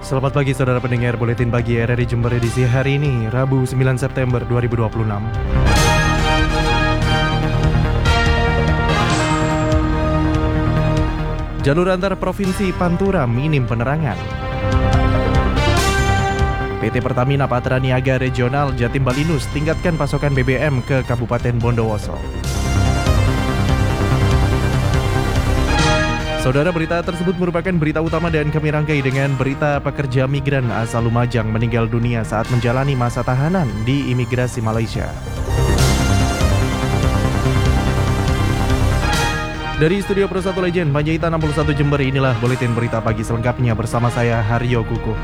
Selamat pagi saudara pendengar Buletin Pagi RRI Jember edisi hari ini, Rabu 9 September 2026. Jalur antar provinsi Pantura minim penerangan. PT Pertamina Patraniaga Regional Jatim Balinus tingkatkan pasokan BBM ke Kabupaten Bondowoso. Saudara, berita tersebut merupakan berita utama dan kami rangkai dengan berita pekerja migran asal Lumajang meninggal dunia saat menjalani masa tahanan di imigrasi Malaysia. Dari Studio Pro 1 Legend, Panjaitan 61 Jember, inilah Buletin Berita Pagi selengkapnya bersama saya Haryo Kukuh.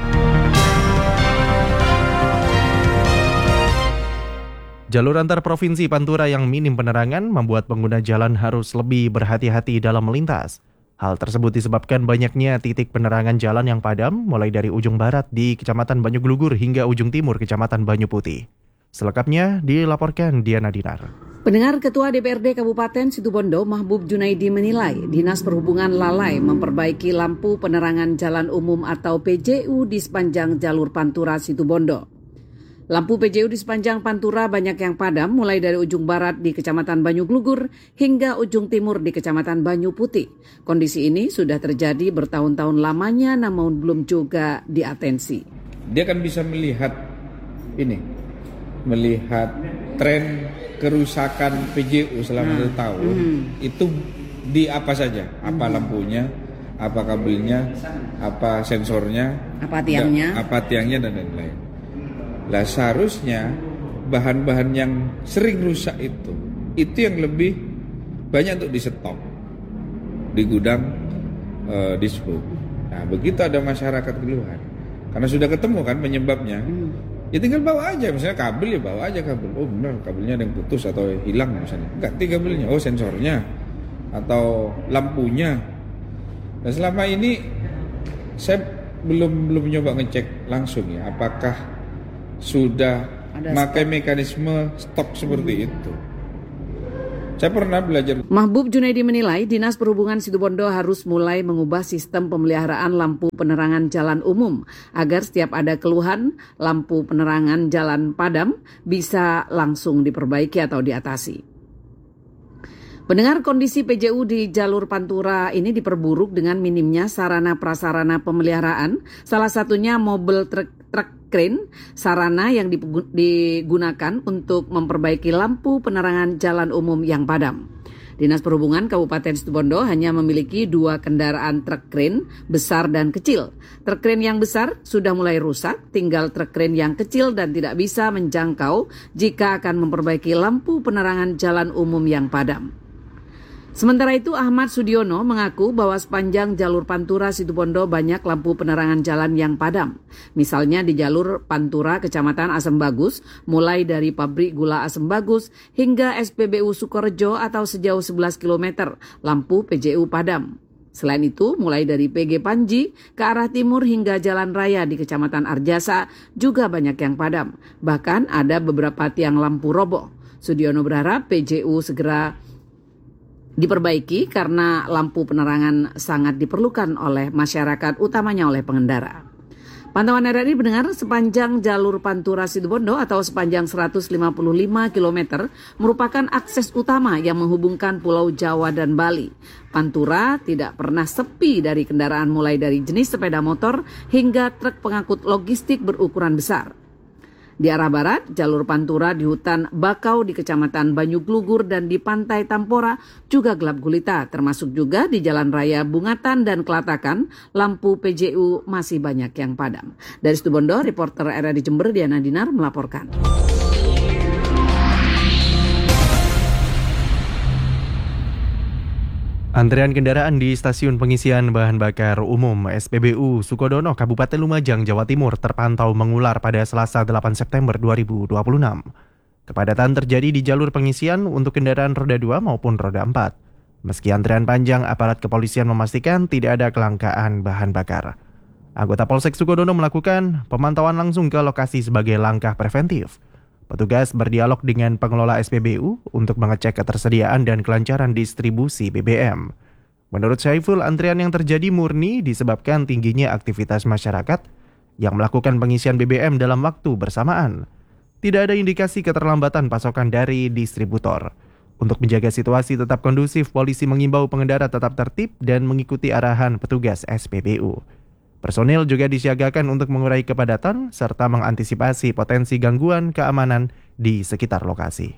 Jalur antar provinsi Pantura yang minim penerangan membuat pengguna jalan harus lebih berhati-hati dalam melintas. Hal tersebut disebabkan banyaknya titik penerangan jalan yang padam, mulai dari ujung barat di Kecamatan Banyuglugur hingga ujung timur Kecamatan Banyu Putih. Selengkapnya dilaporkan Diana Dinar. Pendengar, Ketua DPRD Kabupaten Situbondo Mahbub Junaidi menilai Dinas Perhubungan lalai memperbaiki lampu penerangan jalan umum atau PJU di sepanjang jalur Pantura Situbondo. Lampu PJU di sepanjang Pantura banyak yang padam, mulai dari ujung barat di Kecamatan Banyuglugur hingga ujung timur di Kecamatan Banyu Putih. Kondisi ini sudah terjadi bertahun-tahun lamanya, namun belum juga diatensi. Dia kan bisa melihat tren kerusakan PJU selama 2 tahun. Itu di apa saja, apa lampunya, apa kabelnya, apa sensornya, apa tiangnya dan lain-lain. Lah seharusnya bahan-bahan yang sering rusak itu yang lebih banyak untuk disetok di gudang dishub. Nah begitu ada masyarakat keluhan, karena sudah ketemu kan penyebabnya, ya tinggal bawa aja, misalnya kabel ya bawa aja kabel. Oh benar kabelnya ada yang putus atau hilang misalnya, ganti kabelnya. Oh sensornya atau lampunya. Nah selama ini saya belum nyoba ngecek langsung ya, apakah sudah pakai mekanisme stok seperti itu. Saya pernah belajar. Mahbub Junaidi menilai Dinas Perhubungan Situbondo harus mulai mengubah sistem pemeliharaan lampu penerangan jalan umum agar setiap ada keluhan lampu penerangan jalan padam bisa langsung diperbaiki atau diatasi. Pendengar, kondisi PJU di jalur Pantura ini diperburuk dengan minimnya sarana prasarana pemeliharaan, salah satunya mobil truk crane, sarana yang digunakan untuk memperbaiki lampu penerangan jalan umum yang padam. Dinas Perhubungan Kabupaten Situbondo hanya memiliki 2 kendaraan truk crane besar dan kecil. Truk crane yang besar sudah mulai rusak, tinggal truk crane yang kecil dan tidak bisa menjangkau jika akan memperbaiki lampu penerangan jalan umum yang padam. Sementara itu, Ahmad Sudiono mengaku bahwa sepanjang jalur Pantura Situbondo banyak lampu penerangan jalan yang padam. Misalnya di jalur Pantura Kecamatan Asem Bagus, mulai dari pabrik gula Asem Bagus hingga SPBU Sukorejo atau sejauh 11 km, lampu PJU padam. Selain itu, mulai dari PG Panji ke arah timur hingga jalan raya di Kecamatan Arjasa juga banyak yang padam. Bahkan ada beberapa tiang lampu roboh. Sudiono berharap PJU segera diperbaiki karena lampu penerangan sangat diperlukan oleh masyarakat, utamanya oleh pengendara. Pantauan RRI mendengar sepanjang jalur Pantura Situbondo atau sepanjang 155 km merupakan akses utama yang menghubungkan Pulau Jawa dan Bali. Pantura tidak pernah sepi dari kendaraan mulai dari jenis sepeda motor hingga truk pengangkut logistik berukuran besar. Di arah barat, jalur Pantura di hutan Bakau di Kecamatan Banyuglugur dan di Pantai Tampora juga gelap gulita, termasuk juga di Jalan Raya Bungatan dan Kelatakan, lampu PJU masih banyak yang padam. Dari Situbondo, reporter RRI Jember Diana Dinar melaporkan. Antrean kendaraan di stasiun pengisian bahan bakar umum SPBU Sukodono, Kabupaten Lumajang, Jawa Timur terpantau mengular pada Selasa 8 September 2026. Kepadatan terjadi di jalur pengisian untuk kendaraan roda 2 maupun roda 4. Meski antrean panjang, aparat kepolisian memastikan tidak ada kelangkaan bahan bakar. Anggota Polsek Sukodono melakukan pemantauan langsung ke lokasi sebagai langkah preventif. Petugas berdialog dengan pengelola SPBU untuk mengecek ketersediaan dan kelancaran distribusi BBM. Menurut Syaiful, antrian yang terjadi murni disebabkan tingginya aktivitas masyarakat yang melakukan pengisian BBM dalam waktu bersamaan. Tidak ada indikasi keterlambatan pasokan dari distributor. Untuk menjaga situasi tetap kondusif, polisi mengimbau pengendara tetap tertib dan mengikuti arahan petugas SPBU. Personil juga disiagakan untuk mengurai kepadatan serta mengantisipasi potensi gangguan keamanan di sekitar lokasi.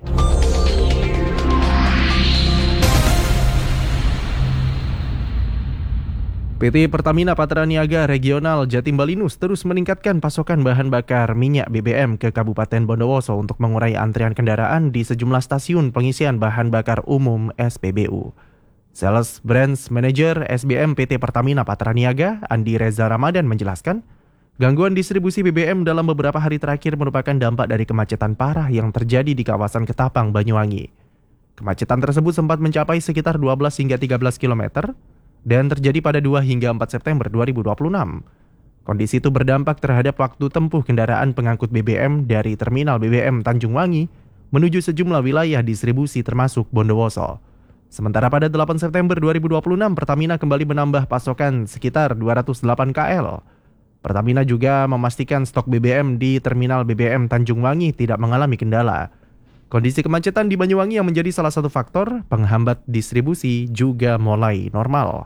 PT Pertamina Patraniaga Regional Jatim Balinus terus meningkatkan pasokan bahan bakar minyak BBM ke Kabupaten Bondowoso untuk mengurai antrian kendaraan di sejumlah stasiun pengisian bahan bakar umum SPBU. Sales Branch Manager SBM PT Pertamina Patraniaga, Andi Reza Ramadan menjelaskan, gangguan distribusi BBM dalam beberapa hari terakhir merupakan dampak dari kemacetan parah yang terjadi di kawasan Ketapang, Banyuwangi. Kemacetan tersebut sempat mencapai sekitar 12 hingga 13 km dan terjadi pada 2 hingga 4 September 2026. Kondisi itu berdampak terhadap waktu tempuh kendaraan pengangkut BBM dari Terminal BBM Tanjung Wangi menuju sejumlah wilayah distribusi termasuk Bondowoso. Sementara pada 8 September 2026, Pertamina kembali menambah pasokan sekitar 208 KL. Pertamina juga memastikan stok BBM di Terminal BBM Tanjung Wangi tidak mengalami kendala. Kondisi kemacetan di Banyuwangi yang menjadi salah satu faktor penghambat distribusi juga mulai normal.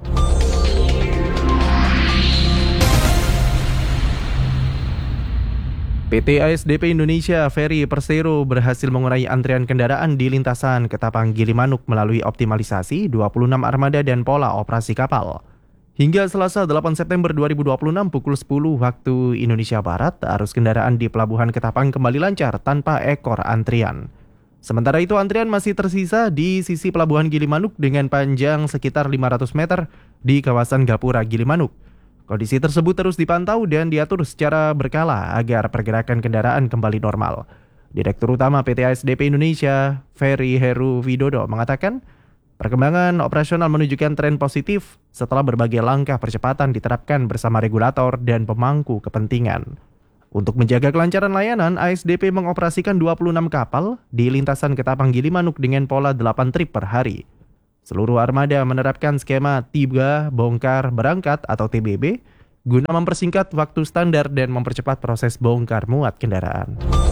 PT ASDP Indonesia Ferry Persero berhasil mengurai antrian kendaraan di lintasan Ketapang Gilimanuk melalui optimalisasi 26 armada dan pola operasi kapal. Hingga Selasa 8 September 2026 pukul 10 waktu Indonesia Barat, arus kendaraan di Pelabuhan Ketapang kembali lancar tanpa ekor antrian. Sementara itu antrian masih tersisa di sisi Pelabuhan Gilimanuk dengan panjang sekitar 500 meter di kawasan Gapura Gilimanuk. Kondisi tersebut terus dipantau dan diatur secara berkala agar pergerakan kendaraan kembali normal. Direktur Utama PT ASDP Indonesia, Ferry Heru Widodo, mengatakan perkembangan operasional menunjukkan tren positif setelah berbagai langkah percepatan diterapkan bersama regulator dan pemangku kepentingan. Untuk menjaga kelancaran layanan, ASDP mengoperasikan 26 kapal di lintasan Ketapang Gilimanuk dengan pola 8 trip per hari. Seluruh armada menerapkan skema tiba, bongkar, berangkat atau TBB guna mempersingkat waktu standar dan mempercepat proses bongkar muat kendaraan.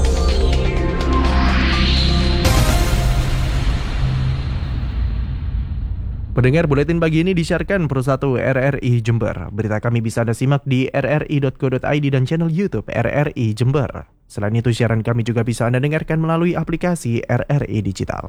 Pendengar, buletin pagi ini disiarkan Persatu RRI Jember. Berita kami bisa Anda simak di rri.co.id dan channel YouTube RRI Jember. Selain itu, siaran kami juga bisa Anda dengarkan melalui aplikasi RRI Digital.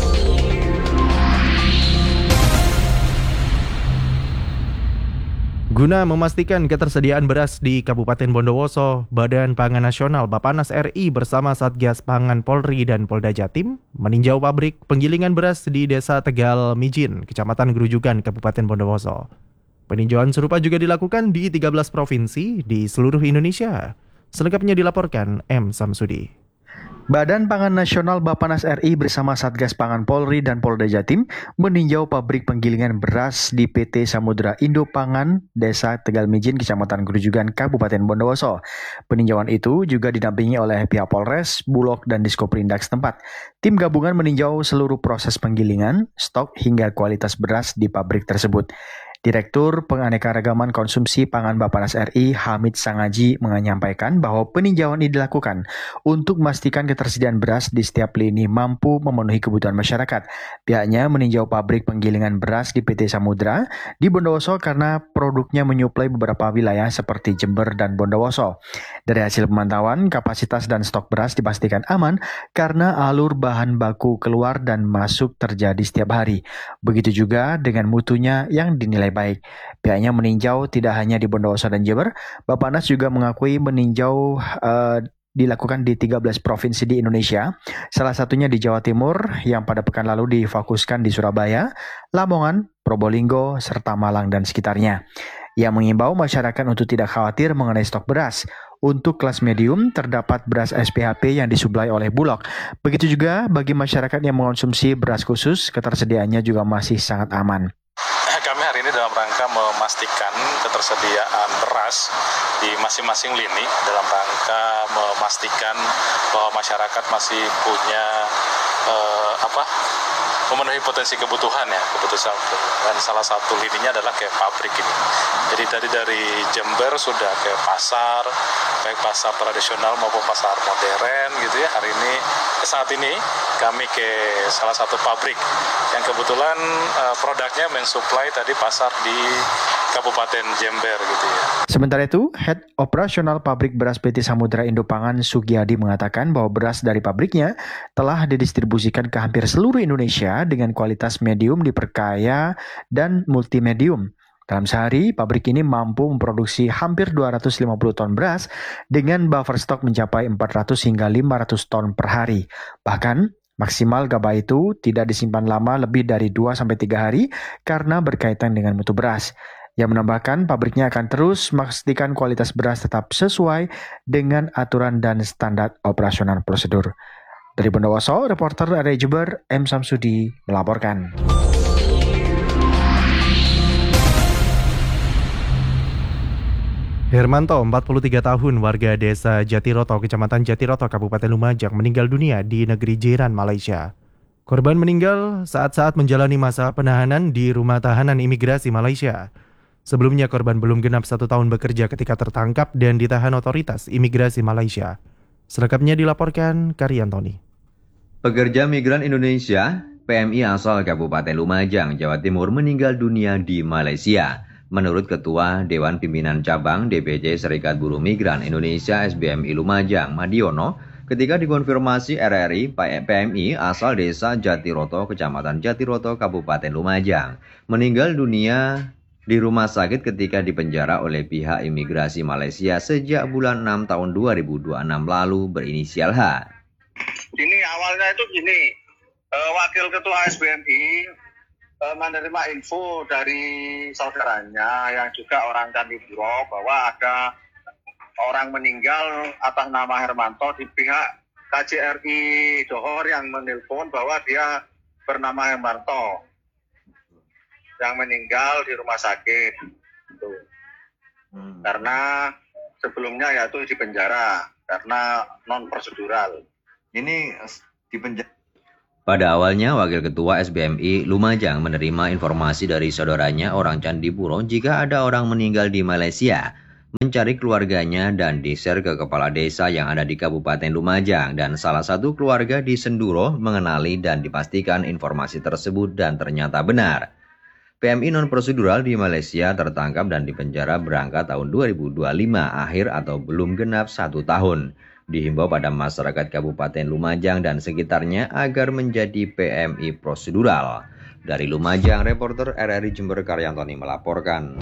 Guna memastikan ketersediaan beras di Kabupaten Bondowoso, Badan Pangan Nasional Bappenas RI bersama Satgas Pangan Polri dan Polda Jatim meninjau pabrik penggilingan beras di Desa Tegal Mijin, Kecamatan Grujugan, Kabupaten Bondowoso. Peninjauan serupa juga dilakukan di 13 provinsi di seluruh Indonesia. Selengkapnya dilaporkan M. Samsudi. Badan Pangan Nasional Bappenas RI bersama Satgas Pangan Polri dan Polda Jatim meninjau pabrik penggilingan beras di PT Samudra Indo Pangan, Desa Tegal Mijin, Kecamatan Grujugan, Kabupaten Bondowoso. Peninjauan itu juga didampingi oleh pihak Polres, Bulog, dan Diskoperindak setempat. Tim gabungan meninjau seluruh proses penggilingan, stok, hingga kualitas beras di pabrik tersebut. Direktur Penganekaragaman Konsumsi Pangan Bappenas RI, Hamid Sangaji, menyampaikan bahwa peninjauan ini dilakukan untuk memastikan ketersediaan beras di setiap lini mampu memenuhi kebutuhan masyarakat. Pihaknya meninjau pabrik penggilingan beras di PT Samudra di Bondowoso karena produknya menyuplai beberapa wilayah seperti Jember dan Bondowoso. Dari hasil pemantauan, kapasitas dan stok beras dipastikan aman karena alur bahan baku keluar dan masuk terjadi setiap hari. Begitu juga dengan mutunya yang dinilai baik. Pihaknya meninjau tidak hanya di Bondowoso dan Jember, Bappenas juga mengakui meninjau dilakukan di 13 provinsi di Indonesia, salah satunya di Jawa Timur yang pada pekan lalu difokuskan di Surabaya, Lamongan, Probolinggo, serta Malang dan sekitarnya. Ia mengimbau masyarakat untuk tidak khawatir mengenai stok beras. Untuk kelas medium, terdapat beras SPHP yang disuplai oleh Bulog. Begitu juga bagi masyarakat yang mengonsumsi beras khusus, ketersediaannya juga masih sangat aman. Kami hari ini dalam rangka memastikan ketersediaan beras di masing-masing lini dalam rangka memastikan bahwa masyarakat masih punya memenuhi potensi kebutuhan ya, dan salah satu lininya adalah kayak pabrik ini. Jadi dari Jember sudah ke pasar, baik pasar tradisional maupun pasar modern gitu ya. Saat ini kami ke salah satu pabrik yang kebetulan produknya mensuplai tadi pasar di Kabupaten Jember gitu ya. Sementara itu, Head Operasional Pabrik Beras PT Samudra Indopangan Sugiyadi mengatakan bahwa beras dari pabriknya telah didistribusikan ke hampir seluruh Indonesia dengan kualitas medium diperkaya dan multimedium. Dalam sehari, pabrik ini mampu memproduksi hampir 250 ton beras dengan buffer stok mencapai 400 hingga 500 ton per hari. Bahkan, maksimal gabah itu tidak disimpan lama lebih dari 2-3 hari karena berkaitan dengan mutu beras. Yang menambahkan pabriknya akan terus memastikan kualitas beras tetap sesuai dengan aturan dan standar operasional prosedur. Dari Bondowoso, reporter RRI Jember, M. Samsudi melaporkan. Hermanto, 43 tahun, warga desa Jatiroto, Kecamatan Jatiroto, Kabupaten Lumajang, meninggal dunia di negeri jiran Malaysia. Korban meninggal saat menjalani masa penahanan di rumah tahanan imigrasi Malaysia. Sebelumnya korban belum genap 1 tahun bekerja ketika tertangkap dan ditahan otoritas imigrasi Malaysia. Selengkapnya dilaporkan Karyantoni. Pekerja migran Indonesia, PMI asal Kabupaten Lumajang, Jawa Timur meninggal dunia di Malaysia. Menurut Ketua Dewan Pimpinan Cabang DPC Serikat Buruh Migran Indonesia SBMI Lumajang, Madiono, ketika dikonfirmasi RRI, PMI asal desa Jatiroto, Kecamatan Jatiroto, Kabupaten Lumajang, meninggal dunia di rumah sakit ketika dipenjara oleh pihak imigrasi Malaysia sejak bulan 6 tahun 2026 lalu berinisial H. Ini awalnya itu gini, Wakil Ketua SBMI menerima info dari saudaranya yang juga orang Candipuro bahwa ada orang meninggal atas nama Hermanto di pihak KJRI Johor yang menelpon bahwa dia bernama Hermanto yang meninggal di rumah sakit itu. Karena sebelumnya yaitu di penjara karena non prosedural. Ini di penjara. Pada awalnya, Wakil Ketua SBMI Lumajang menerima informasi dari saudaranya orang Candipuro jika ada orang meninggal di Malaysia, mencari keluarganya dan di-share ke kepala desa yang ada di Kabupaten Lumajang dan salah satu keluarga di Senduro mengenali dan dipastikan informasi tersebut dan ternyata benar. PMI non-prosedural di Malaysia tertangkap dan dipenjara berangkat tahun 2025 akhir atau belum genap 1 tahun. Dihimbau pada masyarakat Kabupaten Lumajang dan sekitarnya agar menjadi PMI prosedural. Dari Lumajang, reporter RRI Jember Karyantoni melaporkan.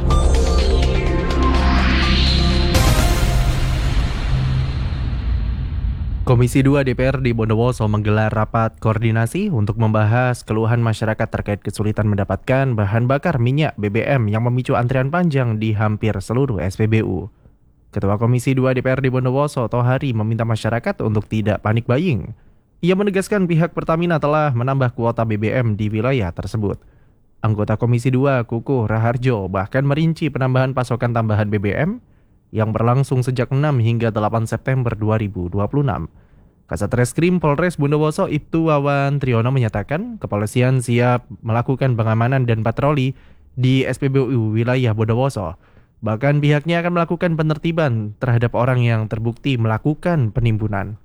Komisi 2 DPR di Bondowoso menggelar rapat koordinasi untuk membahas keluhan masyarakat terkait kesulitan mendapatkan bahan bakar minyak BBM yang memicu antrian panjang di hampir seluruh SPBU. Ketua Komisi 2 DPR di Bondowoso, Tohari, meminta masyarakat untuk tidak panik buying. Ia menegaskan pihak Pertamina telah menambah kuota BBM di wilayah tersebut. Anggota Komisi 2, Kukuh Raharjo, bahkan merinci penambahan pasokan tambahan BBM yang berlangsung sejak 6 hingga 8 September 2026. Kasat Reskrim Polres Bondowoso, Ibtu Wawan Triono menyatakan kepolisian siap melakukan pengamanan dan patroli di SPBU wilayah Bondowoso. Bahkan pihaknya akan melakukan penertiban terhadap orang yang terbukti melakukan penimbunan.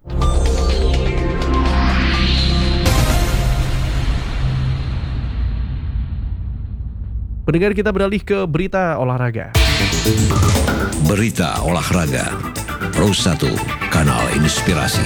Pendengar, kita beralih ke berita olahraga. Berita olahraga, Pro 1, Kanal Inspirasi.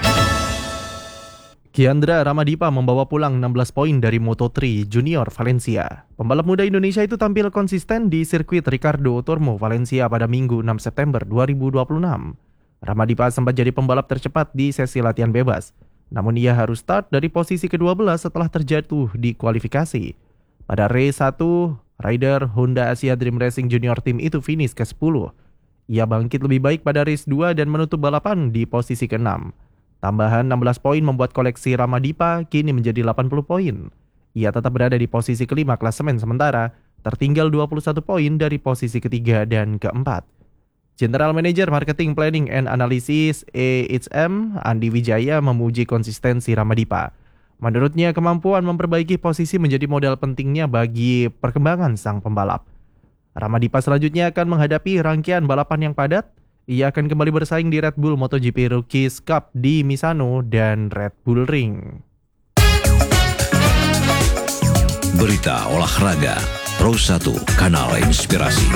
Kiandra Ramadipa membawa pulang 16 poin dari Moto3 Junior Valencia. Pembalap muda Indonesia itu tampil konsisten di sirkuit Ricardo Tormo Valencia pada Minggu 6 September 2026. Ramadipa sempat jadi pembalap tercepat di sesi latihan bebas. Namun ia harus start dari posisi ke-12 setelah terjatuh di kualifikasi. Pada race 1, rider Honda Asia Dream Racing Junior Team itu finish ke-10. Ia bangkit lebih baik pada race 2 dan menutup balapan di posisi ke-6. Tambahan 16 poin membuat koleksi Ramadipa kini menjadi 80 poin. Ia tetap berada di posisi ke-5 klasemen sementara, tertinggal 21 poin dari posisi ke-3 dan ke-4. General Manager Marketing Planning and Analysis AHM Andi Wijaya memuji konsistensi Ramadipa. Menurutnya, kemampuan memperbaiki posisi menjadi modal pentingnya bagi perkembangan sang pembalap. Ramadippa selanjutnya akan menghadapi rangkaian balapan yang padat. Ia akan kembali bersaing di Red Bull MotoGP Rookies Cup di Misano dan Red Bull Ring. Berita olahraga Pro 1 Kanal Inspirasi.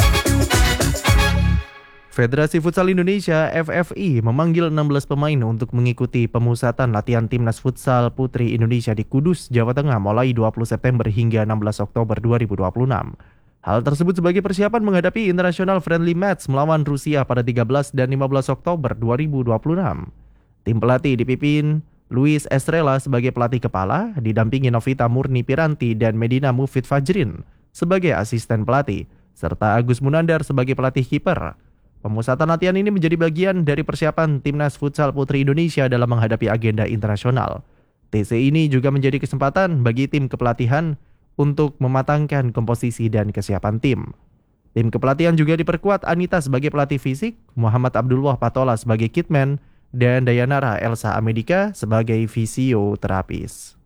Federasi Futsal Indonesia (FFI) memanggil 16 pemain untuk mengikuti pemusatan latihan Timnas Futsal Putri Indonesia di Kudus, Jawa Tengah mulai 20 September hingga 16 Oktober 2026. Hal tersebut sebagai persiapan menghadapi International Friendly Match melawan Rusia pada 13 dan 15 Oktober 2026. Tim pelatih dipimpin Luis Estrella sebagai pelatih kepala, didampingi Novita Murni Piranti dan Medina Mufid Fajrin sebagai asisten pelatih, serta Agus Munandar sebagai pelatih kiper. Pemusatan latihan ini menjadi bagian dari persiapan Timnas Futsal Putri Indonesia dalam menghadapi agenda internasional. TC ini juga menjadi kesempatan bagi tim kepelatihan untuk mematangkan komposisi dan kesiapan tim. Tim kepelatihan juga diperkuat Anita sebagai pelatih fisik, Muhammad Abdullah Patola sebagai kitman, dan Dayanara Elsa Amedika sebagai fisioterapis.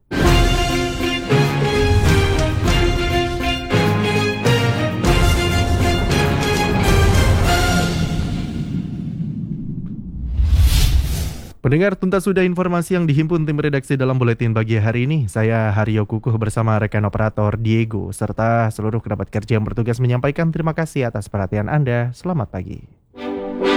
Pendengar, tuntas sudah informasi yang dihimpun tim redaksi dalam buletin pagi hari ini. Saya Haryo Kukuh bersama rekan operator Diego serta seluruh kerabat kerja yang bertugas menyampaikan terima kasih atas perhatian Anda. Selamat pagi.